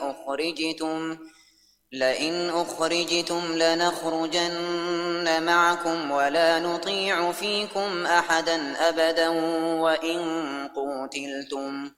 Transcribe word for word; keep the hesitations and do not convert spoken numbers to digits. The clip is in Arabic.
أخرجتم لئن أخرجتم لنخرجن معكم ولا نطيع فيكم أحدا أبدا وإن قوتلتم